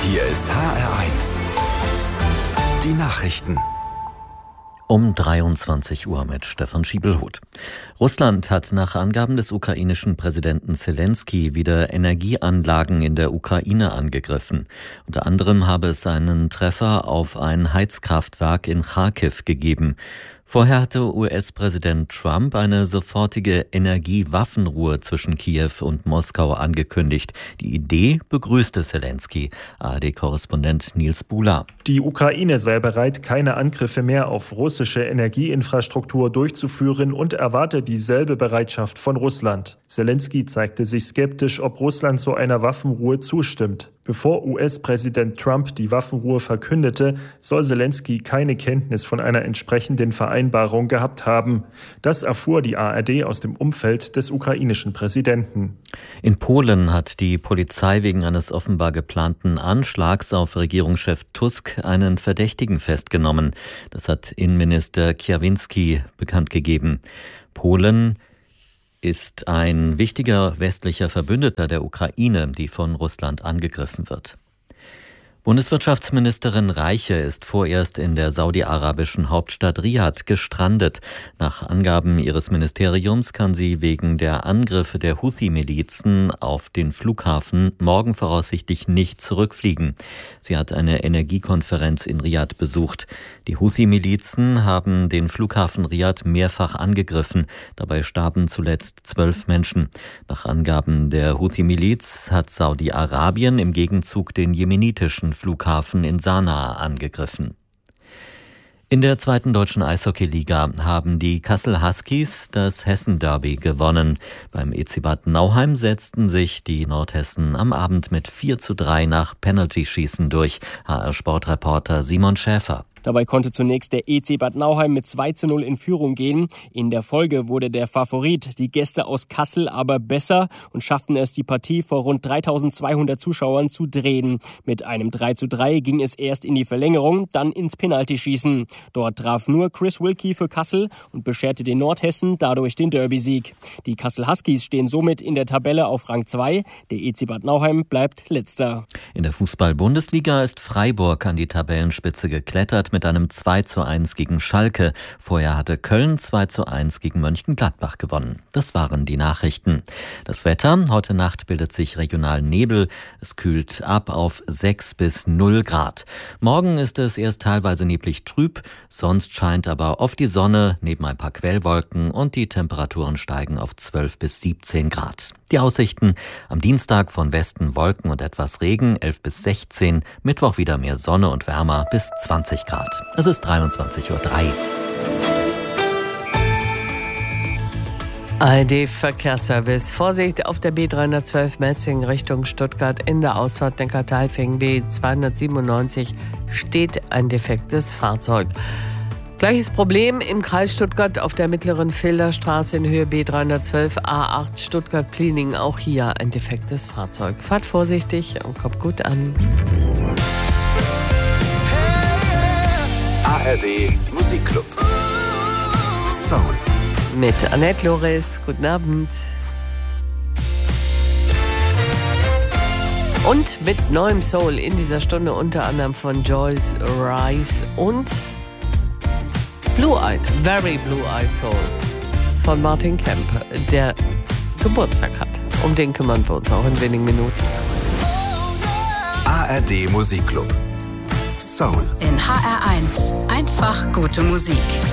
Hier ist HR1. Die Nachrichten. Um 23 Uhr mit Stefan Schiebelhuth. Russland hat nach Angaben des ukrainischen Präsidenten Selenskyj wieder Energieanlagen in der Ukraine angegriffen. Unter anderem habe es einen Treffer auf ein Heizkraftwerk in Charkiw gegeben. Vorher hatte US-Präsident Trump eine sofortige Energiewaffenruhe zwischen Kiew und Moskau angekündigt. Die Idee begrüßte Selenskyj, ARD-Korrespondent Nils Buhler. Die Ukraine sei bereit, keine Angriffe mehr auf russische Energieinfrastruktur durchzuführen und erwarte dieselbe Bereitschaft von Russland. Selenskyj zeigte sich skeptisch, ob Russland zu einer Waffenruhe zustimmt. Bevor US-Präsident Trump die Waffenruhe verkündete, soll Selenskyj keine Kenntnis von einer entsprechenden Vereinbarung gehabt haben. Das erfuhr die ARD aus dem Umfeld des ukrainischen Präsidenten. In Polen hat die Polizei wegen eines offenbar geplanten Anschlags auf Regierungschef Tusk einen Verdächtigen festgenommen. Das hat Innenminister Kwiatkowski bekannt gegeben. Polen ist ein wichtiger westlicher Verbündeter der Ukraine, die von Russland angegriffen wird. Bundeswirtschaftsministerin Reiche ist vorerst in der saudi-arabischen Hauptstadt Riad gestrandet. Nach Angaben ihres Ministeriums kann sie wegen der Angriffe der Houthi-Milizen auf den Flughafen morgen voraussichtlich nicht zurückfliegen. Sie hat eine Energiekonferenz in Riad besucht. Die Houthi-Milizen haben den Flughafen Riad mehrfach angegriffen. Dabei starben zuletzt 12 Menschen. Nach Angaben der Houthi-Miliz hat Saudi-Arabien im Gegenzug den jemenitischen Flughafen in Sanaa angegriffen. In der zweiten deutschen Eishockeyliga haben die Kassel Huskies das Hessen-Derby gewonnen. Beim EC Bad Nauheim setzten sich die Nordhessen am Abend mit 4:3 nach Penalty-Schießen durch. HR-Sportreporter Simon Schäfer. Dabei konnte zunächst der EC Bad Nauheim mit 2:0 in Führung gehen. In der Folge wurde der Favorit, die Gäste aus Kassel, aber besser und schafften es, die Partie vor rund 3.200 Zuschauern zu drehen. Mit einem 3:3 ging es erst in die Verlängerung, dann ins Penaltyschießen. Dort traf nur Chris Wilkie für Kassel und bescherte den Nordhessen dadurch den Derby-Sieg. Die Kassel Huskies stehen somit in der Tabelle auf Rang 2. Der EC Bad Nauheim bleibt letzter. In der Fußball-Bundesliga ist Freiburg an die Tabellenspitze geklettert mit einem 2:1 gegen Schalke. Vorher hatte Köln 2:1 gegen Mönchengladbach gewonnen. Das waren die Nachrichten. Das Wetter: Heute Nacht bildet sich regional Nebel. Es kühlt ab auf 6 bis 0 Grad. Morgen ist es erst teilweise neblig trüb, sonst scheint aber oft die Sonne neben ein paar Quellwolken und die Temperaturen steigen auf 12 bis 17 Grad. Die Aussichten: am Dienstag von Westen Wolken und etwas Regen, 11 bis 16, Mittwoch wieder mehr Sonne und wärmer bis 20 Grad. Es ist 23:03 Uhr. ARD-Verkehrsservice. Vorsicht auf der B312 Metzingen Richtung Stuttgart in der Ausfahrt Neckartalfing B297 steht ein defektes Fahrzeug. Gleiches Problem im Kreis Stuttgart auf der mittleren Filderstraße in Höhe B312 A8 Stuttgart-Plining. Auch hier ein defektes Fahrzeug. Fahrt vorsichtig und kommt gut an. ARD Musikclub. Soul. Mit Annette Loris. Guten Abend. Und mit neuem Soul in dieser Stunde unter anderem von Joyce Rice und Blue-Eyed, Very Blue-Eyed Soul von Martin Kemp, der Geburtstag hat. Um den kümmern wir uns auch in wenigen Minuten. ARD Musikclub. Soul. In HR1 einfach gute Musik.